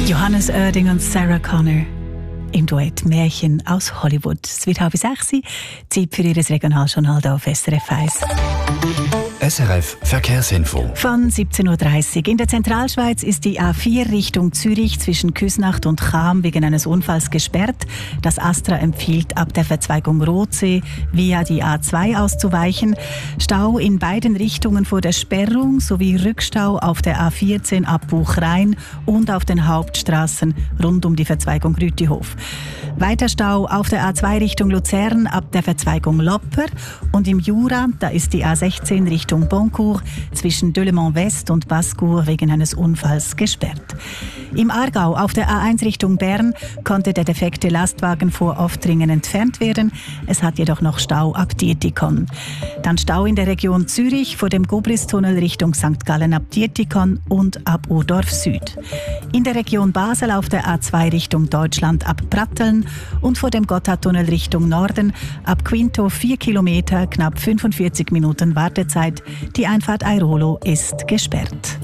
Johannes Oerding und Sarah Connor im Duett Märchen aus Hollywood. Es wird 5:30, Zeit für Ihr Regionaljournal hier auf SRF 1. SRF Verkehrsinfo. Von 17.30 Uhr. In der Zentralschweiz ist die A4 Richtung Zürich zwischen Küsnacht und Cham wegen eines Unfalls gesperrt. Das ASTRA empfiehlt, ab der Verzweigung Rotsee via die A2 auszuweichen. Stau in beiden Richtungen vor der Sperrung sowie Rückstau auf der A14 ab Buchrain und auf den Hauptstraßen rund um die Verzweigung Rütihof. Weiter Stau auf der A2 Richtung Luzern ab der Verzweigung Lopper. Und im Jura, da ist die A16 Richtung Boncourt zwischen Delemont West und Bascourt wegen eines Unfalls gesperrt. Im Aargau auf der A1 Richtung Bern konnte der defekte Lastwagen vor Oftringen entfernt werden. Es hat jedoch noch Stau ab Dietikon. Dann Stau in der Region Zürich vor dem Gobristunnel Richtung St. Gallen ab Dietikon und ab Urdorf Süd. In der Region Basel auf der A2 Richtung Deutschland ab Pratteln und vor dem Gotthardtunnel Richtung Norden ab Quinto 4 Kilometer, knapp 45 Minuten Wartezeit. Die Einfahrt Airolo ist gesperrt.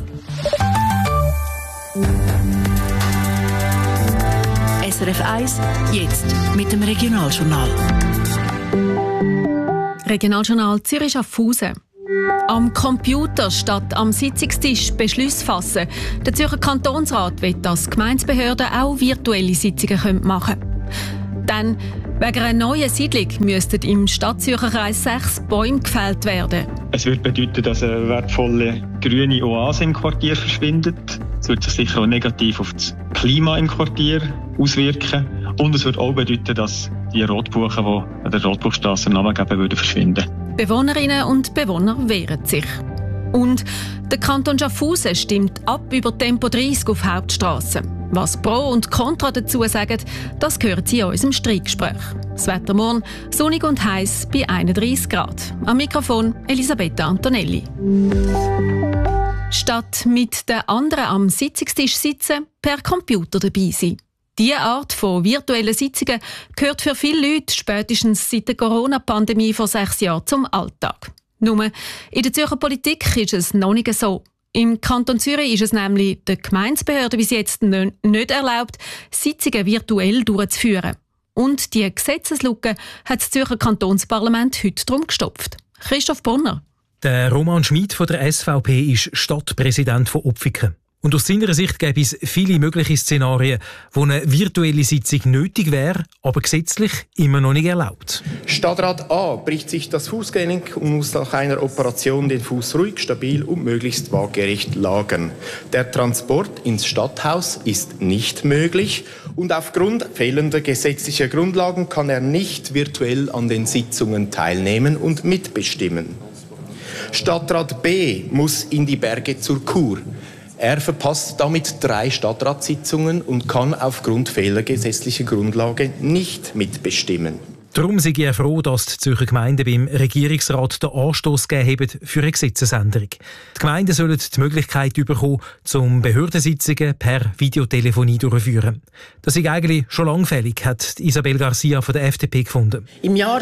SRF 1, jetzt mit dem Regionaljournal. Regionaljournal Zürich-Schaffhausen. Am Computer statt am Sitzungstisch Beschlüsse fassen. Der Zürcher Kantonsrat will, dass Gemeindebehörden auch virtuelle Sitzungen machen können. Dann, wegen einer neuen Siedlung müssten im Stadtzürcher Kreis 6 Bäume gefällt werden. Es würde bedeuten, dass eine wertvolle grüne Oase im Quartier verschwindet. Es würde sich sicher auch negativ auf das Klima im Quartier auswirken. Und es würde auch bedeuten, dass die Rotbuchen, die an der Rotbuchstrasse Namen geben, würden verschwinden. Bewohnerinnen und Bewohner wehren sich. Und der Kanton Schaffhausen stimmt ab über Tempo 30 auf Hauptstrassen. Was Pro und Contra dazu sagen, das hören Sie in unserem Streitgespräch. Das Wetter morgen sonnig und heiß bei 31 Grad. Am Mikrofon Elisabetta Antonelli. Statt mit den anderen am Sitzungstisch sitzen, per Computer dabei sein. Diese Art von virtuellen Sitzungen gehört für viele Leute spätestens seit der Corona-Pandemie vor 6 Jahren zum Alltag. Nur in der Zürcher Politik ist es noch nicht so. Im Kanton Zürich ist es nämlich der Gemeindebehörde bis jetzt nicht erlaubt, Sitzungen virtuell durchzuführen. Und die Gesetzeslücke hat das Zürcher Kantonsparlament heute drum gestopft. Christoph Brunner. Der Roman Schmid von der SVP ist Stadtpräsident von Opfiken. Und aus seiner Sicht gäbe es viele mögliche Szenarien, wo eine virtuelle Sitzung nötig wäre, aber gesetzlich immer noch nicht erlaubt. Stadtrat A bricht sich das Fußgelenk und muss nach einer Operation den Fuß ruhig, stabil und möglichst waagerecht lagern. Der Transport ins Stadthaus ist nicht möglich und aufgrund fehlender gesetzlicher Grundlagen kann er nicht virtuell an den Sitzungen teilnehmen und mitbestimmen. Stadtrat B muss in die Berge zur Kur. Er verpasst damit 3 Stadtratssitzungen und kann aufgrund fehlender gesetzlicher Grundlage nicht mitbestimmen. Darum sei er froh, dass die Zürcher Gemeinden beim Regierungsrat den Anstoss gegeben haben für eine Gesetzesänderung. Die Gemeinden sollen die Möglichkeit bekommen, zum Behördensitzungen per Videotelefonie durchzuführen. Das ist eigentlich schon lange fällig, hat Isabel Garcia von der FDP gefunden. Im Jahr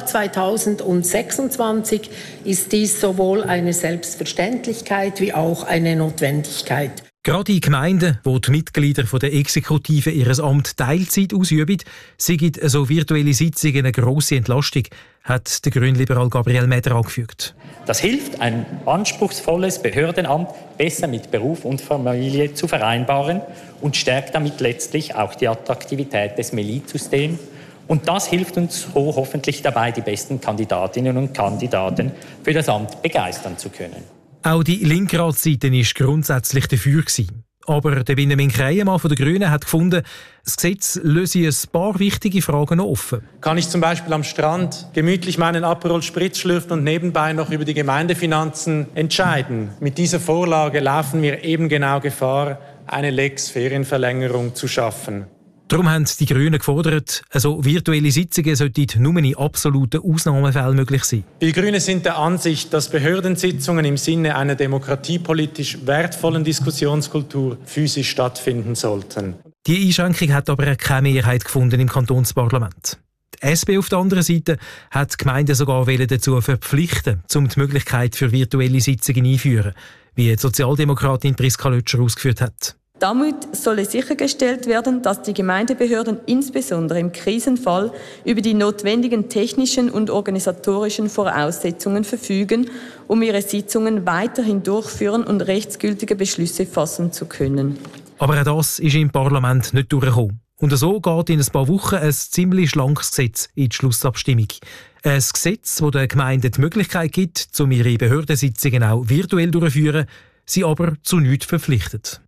2026 ist dies sowohl eine Selbstverständlichkeit wie auch eine Notwendigkeit. Gerade in Gemeinden, wo die Mitglieder der Exekutive ihr Amt Teilzeit ausüben, sind so virtuelle Sitzungen eine grosse Entlastung, hat der Grünliberal Gabriel Meder angefügt. Das hilft, ein anspruchsvolles Behördenamt besser mit Beruf und Familie zu vereinbaren und stärkt damit letztlich auch die Attraktivität des Milizsystems. Und das hilft uns hoffentlich dabei, die besten Kandidatinnen und Kandidaten für das Amt begeistern zu können. Auch die Linkratsseite war grundsätzlich dafür. Aber der Benjamin Kreienmann von den Grünen hat gefunden, das Gesetz löse ein paar wichtige Fragen noch offen. Kann ich zum Beispiel am Strand gemütlich meinen Aperol Spritz schlürfen und nebenbei noch über die Gemeindefinanzen entscheiden? Mit dieser Vorlage laufen wir eben genau Gefahr, eine Lex Ferienverlängerung zu schaffen. Darum haben die Grünen gefordert, also virtuelle Sitzungen sollten nur in absoluten Ausnahmefällen möglich sein. Die Grünen sind der Ansicht, dass Behördensitzungen im Sinne einer demokratiepolitisch wertvollen Diskussionskultur physisch stattfinden sollten. Die Einschränkung hat aber keine Mehrheit gefunden im Kantonsparlament. Die SP auf der anderen Seite hat die Gemeinden sogar dazu verpflichten, um die Möglichkeit für virtuelle Sitzungen einzuführen, wie die Sozialdemokratin Priska Lötscher ausgeführt hat. Damit solle sichergestellt werden, dass die Gemeindebehörden insbesondere im Krisenfall über die notwendigen technischen und organisatorischen Voraussetzungen verfügen, um ihre Sitzungen weiterhin durchführen und rechtsgültige Beschlüsse fassen zu können. Aber auch das ist im Parlament nicht durchgekommen. Und so geht in ein paar Wochen ein ziemlich schlankes Gesetz in die Schlussabstimmung. Ein Gesetz, das den Gemeinden die Möglichkeit gibt, um ihre Behördensitzungen auch virtuell durchzuführen, sie aber zu nichts verpflichtet.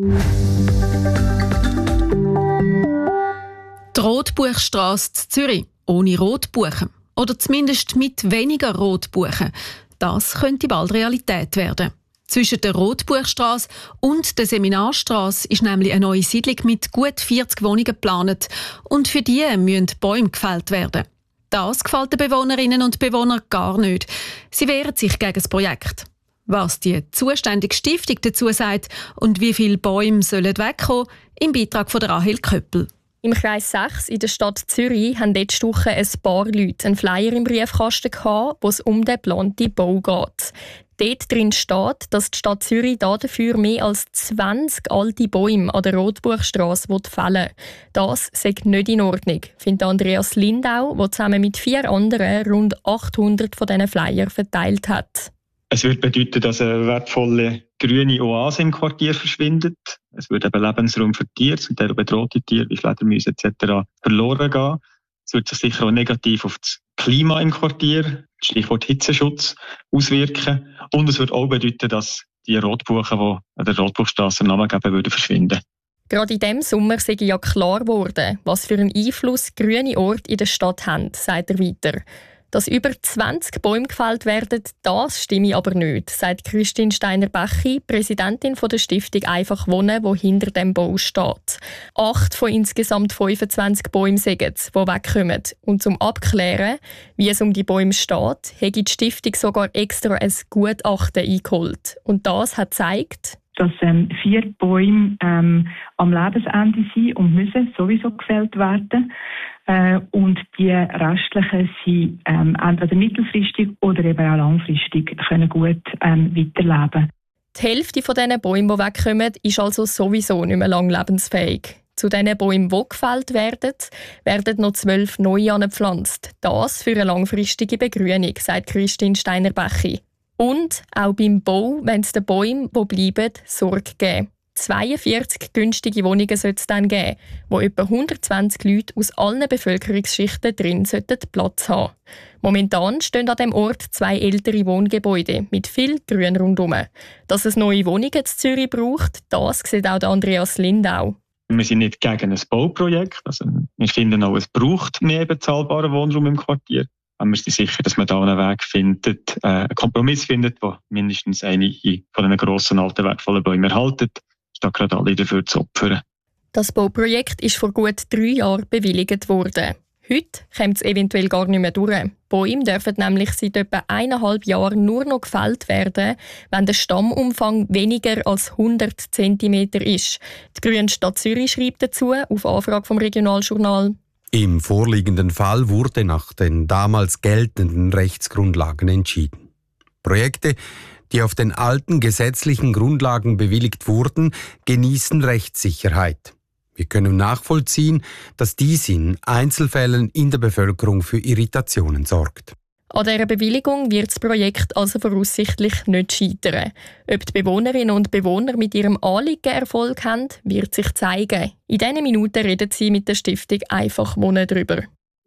Die Rotbuchstrasse in Zürich ohne Rotbuchen. Oder zumindest mit weniger Rotbuchen. Das könnte bald Realität werden. Zwischen der Rotbuchstrasse und der Seminarstrasse ist nämlich eine neue Siedlung mit gut 40 Wohnungen geplant. Und für die müssen Bäume gefällt werden. Das gefällt den Bewohnerinnen und Bewohnern gar nicht. Sie wehren sich gegen das Projekt. Was die zuständige Stiftung dazu sagt und wie viele Bäume sollen wegkommen, im Beitrag von Rahel Köppel. Im Kreis 6 in der Stadt Zürich haben letzte Woche ein paar Leute einen Flyer im Briefkasten gehabt, wo es um den geplanten Bau geht. Dort drin steht, dass die Stadt Zürich dafür mehr als 20 alte Bäume an der Rotbuchstrasse fällen will. Das sei nicht in Ordnung, findet Andreas Lindau, der zusammen mit 4 anderen rund 800 von diesen Flyer verteilt hat. Es würde bedeuten, dass eine wertvolle grüne Oase im Quartier verschwindet. Es würde eben Lebensraum für Tiere, zum Teil bedrohte Tiere wie Fledermäuse etc. verloren gehen. Es würde sich sicher auch negativ auf das Klima im Quartier, Stichwort Hitzeschutz, auswirken. Und es würde auch bedeuten, dass die Rotbuchen, die der Rotbuchstrasse Namen geben, würden verschwinden. Gerade in diesem Sommer sei ja klar geworden, was für einen Einfluss grüne Orte in der Stadt haben, sagt er weiter. Dass über 20 Bäume gefällt werden, das stimme aber nicht, sagt Christine Steiner-Becchi, Präsidentin der Stiftung «Einfach wohnen», die hinter dem Bau steht. 8 von insgesamt 25 Bäumen sagen es, die wegkommen. Und zum Abklären, wie es um die Bäume steht, hat die Stiftung sogar extra ein Gutachten eingeholt. Und das hat gezeigt, dass 4 Bäume am Lebensende sind und müssen sowieso gefällt werden. Und die restlichen sind entweder mittelfristig oder eben auch langfristig können gut weiterleben. Die Hälfte von diesen Bäumen, die wegkommen, ist also sowieso nicht mehr lang lebensfähig. Zu diesen Bäumen, die gefällt werden noch 12 neue angepflanzt. Das für eine langfristige Begrünung, sagt Christine Steiner-Becchi. Und auch beim Bau, wenn es den Bäumen, die bleiben, Sorge geben. 42 günstige Wohnungen soll es dann geben, wo etwa 120 Leute aus allen Bevölkerungsschichten drin Platz haben. Momentan stehen an dem Ort 2 ältere Wohngebäude mit viel Grün rundherum. Dass es neue Wohnungen in Zürich braucht, das sieht auch Andreas Lindau. Wir sind nicht gegen ein Bauprojekt. Also wir finden auch, es braucht mehr bezahlbaren Wohnraum im Quartier. Aber wir sind sicher, dass man da einen Weg findet, einen Kompromiss findet, der mindestens einige von diesen grossen, alten, wertvollen Bäumen erhaltet, statt gerade alle dafür zu opfern. Das Bauprojekt ist vor gut 3 Jahren bewilligt worden. Heute kommt es eventuell gar nicht mehr durch. Bäume dürfen nämlich seit etwa 1,5 Jahren nur noch gefällt werden, wenn der Stammumfang weniger als 100 cm ist. Die Grüne Stadt Zürich schreibt dazu auf Anfrage vom Regionaljournal: Im vorliegenden Fall wurde nach den damals geltenden Rechtsgrundlagen entschieden. Projekte, die auf den alten gesetzlichen Grundlagen bewilligt wurden, genießen Rechtssicherheit. Wir können nachvollziehen, dass dies in Einzelfällen in der Bevölkerung für Irritationen sorgt. An dieser Bewilligung wird das Projekt also voraussichtlich nicht scheitern. Ob die Bewohnerinnen und Bewohner mit ihrem Anliegen Erfolg haben, wird sich zeigen. In diesen Minuten reden sie mit der Stiftung «Einfach wohnen» darüber.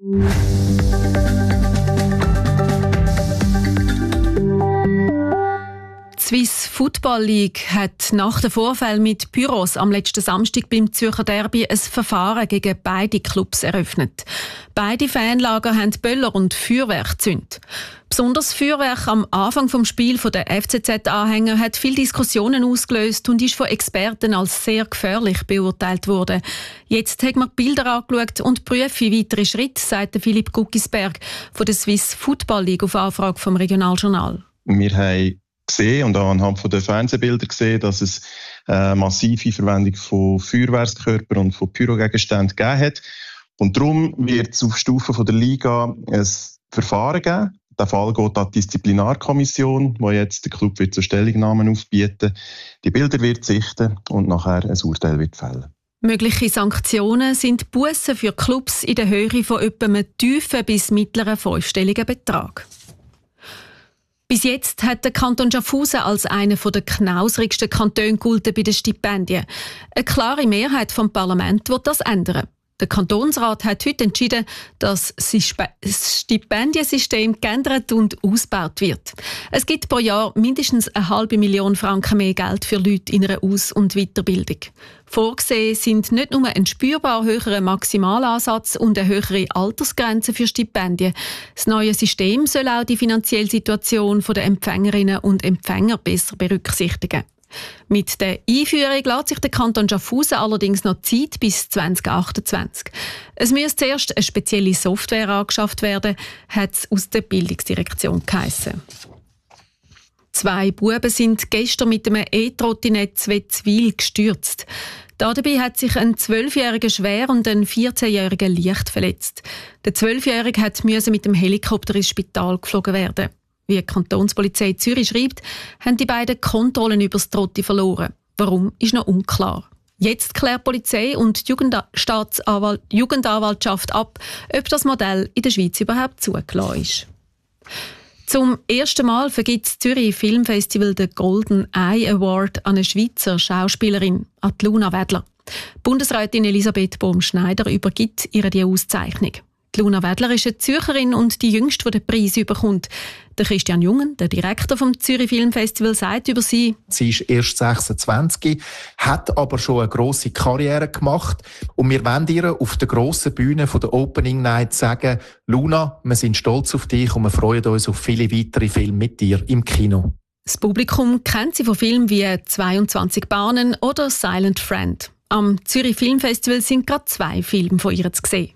Die Swiss Football League hat nach dem Vorfall mit Pyros am letzten Samstag beim Zürcher Derby ein Verfahren gegen beide Clubs eröffnet. Beide Fanlager haben Böller und Feuerwerk gezündet. Besonders Feuerwerk am Anfang des Spiels der FCZ-Anhänger hat viele Diskussionen ausgelöst und ist von Experten als sehr gefährlich beurteilt worden. Jetzt haben wir die Bilder angeschaut und prüfen weitere Schritte, sagt Philipp Guckisberg von der Swiss Football League auf Anfrage vom Regionaljournal. Wir haben gesehen und auch anhand der Fernsehbilder gesehen, dass es massive Verwendung von Feuerwerkskörpern und von Pyrogegenständen gegeben hat. Und darum wird es auf Stufe der Liga ein Verfahren geben. Der Fall geht an die Disziplinarkommission, die jetzt den Club zur Stellungnahmen aufbieten. Die Bilder wird sichten und nachher ein Urteil wird fällen. Mögliche Sanktionen sind Bussen für Clubs in der Höhe von etwa einem tiefen bis mittleren fünfstelligen Betrag. Bis jetzt hat der Kanton Schaffhausen als einer der knausrigsten Kantone gegolten bei den Stipendien. Eine klare Mehrheit vom Parlament will das ändern. Der Kantonsrat hat heute entschieden, dass das Stipendiensystem geändert und ausgebaut wird. Es gibt pro Jahr mindestens 500 000 Franken mehr Geld für Leute in einer Aus- und Weiterbildung. Vorgesehen sind nicht nur ein spürbar höherer Maximalansatz und eine höhere Altersgrenze für Stipendien. Das neue System soll auch die finanzielle Situation der Empfängerinnen und Empfänger besser berücksichtigen. Mit der Einführung lässt sich der Kanton Schaffhausen allerdings noch Zeit bis 2028. Es müsste zuerst eine spezielle Software angeschafft werden, hat es aus der Bildungsdirektion geheissen. 2 Buben sind gestern mit einem E-Trottinett zu Wetzwil gestürzt. Dabei hat sich ein 12-Jähriger schwer und ein 14-Jähriger leicht verletzt. Der 12-Jährige musste mit dem Helikopter ins Spital geflogen werden. Wie die Kantonspolizei Zürich schreibt, haben die beiden Kontrollen über das Trotti verloren. Warum, ist noch unklar. Jetzt klärt die Polizei und die Jugendanwaltschaft ab, ob das Modell in der Schweiz überhaupt zugelassen ist. Zum ersten Mal vergibt das Zürich Filmfestival den Golden Eye Award an eine Schweizer Schauspielerin, an Luna Wedler. Bundesrätin Elisabeth Bohm-Schneider übergibt ihr die Auszeichnung. Die Luna Wedler ist eine Zürcherin und die jüngste, die den Preis bekommt. Der Christian Jungen, der Direktor vom Zürich Filmfestival, sagt über sie: Sie ist erst 26, hat aber schon eine grosse Karriere gemacht. Und wir wollen ihr auf der grossen Bühne von der Opening Night sagen: Luna, wir sind stolz auf dich und wir freuen uns auf viele weitere Filme mit dir im Kino. Das Publikum kennt sie von Filmen wie 22 Bahnen oder Silent Friend. Am Zürich Filmfestival sind gerade 2 Filme von ihr zu sehen.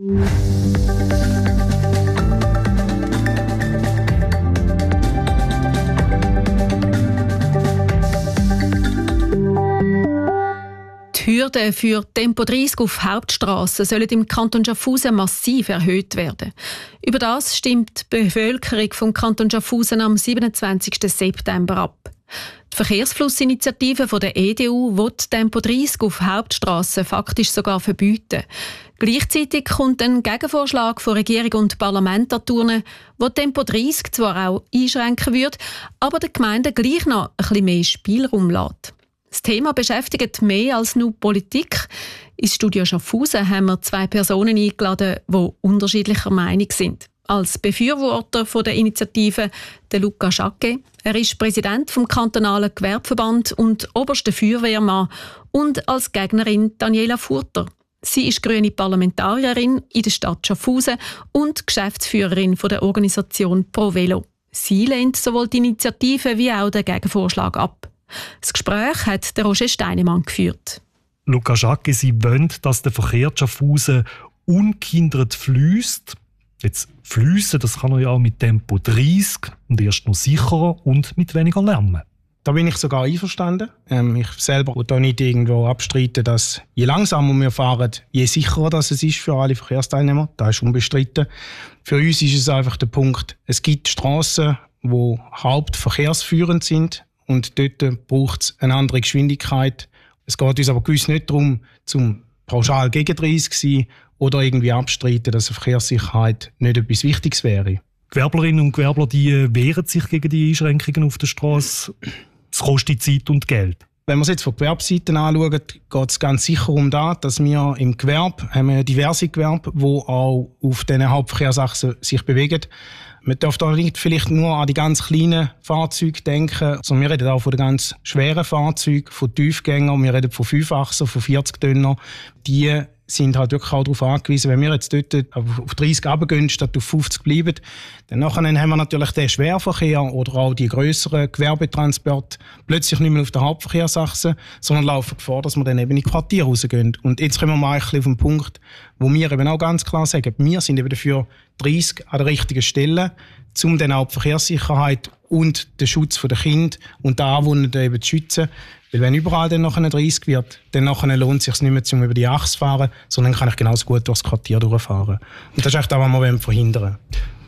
Die Hürden für Tempo 30 auf Hauptstrassen sollen im Kanton Schaffhausen massiv erhöht werden. Über das stimmt die Bevölkerung vom Kanton Schaffhausen am 27. September ab. Die Verkehrsflussinitiative von der EDU will Tempo 30 auf Hauptstrassen faktisch sogar verbieten. Gleichzeitig kommt ein Gegenvorschlag von Regierung und Parlament an die Urne, der Tempo 30 zwar auch einschränken würde, aber den Gemeinden gleich noch ein bisschen mehr Spielraum lässt. Das Thema beschäftigt mehr als nur Politik. Ins Studio Schaffhausen haben wir 2 Personen eingeladen, die unterschiedlicher Meinung sind. Als Befürworter der Initiative der Luca Schacke. Er ist Präsident vom kantonalen Gewerbeverband und oberster Feuerwehrmann. Und als Gegnerin Daniela Furter. Sie ist grüne Parlamentarierin in der Stadt Schaffhausen und Geschäftsführerin der Organisation Pro Velo. Sie lehnt sowohl die Initiative wie auch den Gegenvorschlag ab. Das Gespräch hat der Roger Steinemann geführt. Luca Schacke, Sie wollen, dass der Verkehr Schaffhausen ungehindert fliesst. Jetzt fliessen, das kann er ja auch mit Tempo 30 und erst noch sicherer und mit weniger Lärm. Da bin ich sogar einverstanden. Ich selber will da nicht irgendwo abstreiten, dass je langsamer wir fahren, je sicherer das es ist für alle Verkehrsteilnehmer. Das ist unbestritten. Für uns ist es einfach der Punkt, es gibt Strassen, die hauptverkehrsführend sind. Und dort braucht es eine andere Geschwindigkeit. Es geht uns aber gewiss nicht darum, zum pauschal gegen 30 zu sein oder irgendwie abstreiten, dass eine Verkehrssicherheit nicht etwas Wichtiges wäre. Gewerblerinnen und Gewerbler, die wehren sich gegen die Einschränkungen auf der Straße. Es kostet Zeit und Geld. Wenn wir es jetzt von Gewerbeseiten anschauen, geht es ganz sicher um das, dass wir im Gewerbe haben diverse Gewerbe, die auch auf diesen Hauptverkehrsachsen sich bewegen. Man darf da nicht vielleicht nur an die ganz kleinen Fahrzeuge denken, sondern wir reden auch von den ganz schweren Fahrzeugen, von Tiefgängern, wir reden von 5-Achser, von 40-Tönner. Die sind halt wirklich auch darauf angewiesen, wenn wir jetzt dort auf 30 runtergehen, statt auf 50 bleiben, dann nachher haben wir natürlich den Schwerverkehr oder auch die grösseren Gewerbetransporte plötzlich nicht mehr auf der Hauptverkehrsachse, sondern laufen Gefahr, dass wir dann eben in die Quartiere rausgehen. Und jetzt kommen wir mal ein bisschen auf den Punkt, wo wir eben auch ganz klar sagen, wir sind eben dafür 30 an der richtigen Stelle, um dann auch die Verkehrssicherheit und den Schutz der Kinder und der Anwohner eben zu schützen. Weil wenn überall dann nachher 30 wird, dann nachher lohnt es sich nicht mehr, um über die Achse zu fahren, sondern kann ich genauso gut durchs Quartier durchfahren. Und das ist echt auch, was wir verhindern wollen.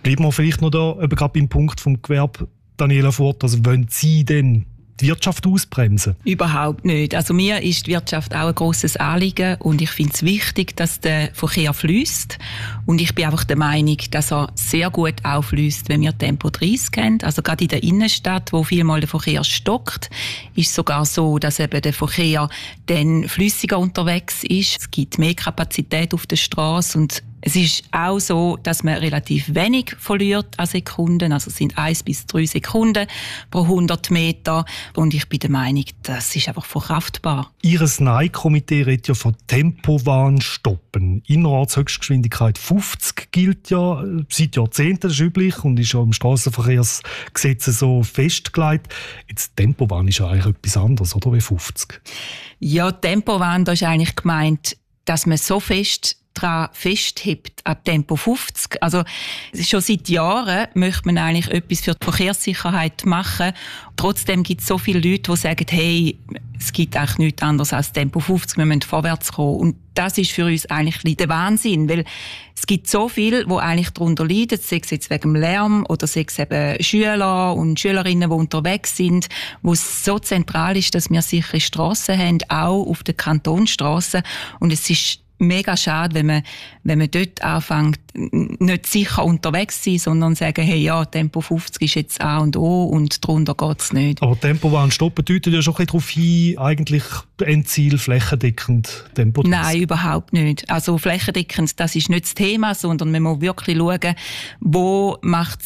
Bleiben wir vielleicht noch da, eben gerade beim Punkt vom Gewerbe, Daniela Furt, also wollen Sie denn die Wirtschaft ausbremsen? Überhaupt nicht. Also mir ist die Wirtschaft auch ein grosses Anliegen und ich finde es wichtig, dass der Verkehr fließt. Und ich bin einfach der Meinung, dass er sehr gut auch fließt, wenn wir Tempo 30 haben. Also gerade in der Innenstadt, wo vielmal der Verkehr stockt, ist es sogar so, dass eben der Verkehr dann flüssiger unterwegs ist. Es gibt mehr Kapazität auf der Straße und es ist auch so, dass man relativ wenig verliert an Sekunden. Also es sind 1 bis 3 Sekunden pro 100 Meter. Und ich bin der Meinung, das ist einfach verkraftbar. Ihres Nein-Komitee redet ja von Tempowarn stoppen. Innerorts Höchstgeschwindigkeit 50 gilt ja seit Jahrzehnten, das ist üblich und ist ja im Strassenverkehrsgesetz so festgelegt. Jetzt Tempowarn ist ja eigentlich etwas anderes, oder, wie 50? Ja, Tempowarn, da ist eigentlich gemeint, dass man so fest daran festhebt, an Tempo 50. Also, schon seit Jahren möchte man eigentlich etwas für die Verkehrssicherheit machen. Trotzdem gibt es so viele Leute, die sagen, hey, es gibt eigentlich nichts anderes als Tempo 50, wir müssen vorwärts kommen. Und das ist für uns eigentlich der Wahnsinn, weil es gibt so viele, die eigentlich darunter leiden, sei es jetzt wegen dem Lärm oder sei es eben Schüler und Schülerinnen, die unterwegs sind, wo es so zentral ist, dass wir sichere Strassen haben, auch auf den Kantonsstrassen. Und es ist mega schade, wenn man dort anfängt, nicht sicher unterwegs zu sein, sondern sagen, hey, ja, Tempo 50 ist jetzt A und O und darunter geht's nicht. Aber Tempowarn stoppen deutet ja schon ein bisschen darauf hin, eigentlich Endziel flächendeckend Tempo 30. Nein, überhaupt nicht. Also flächendeckend, das ist nicht das Thema, sondern man muss wirklich schauen, wo macht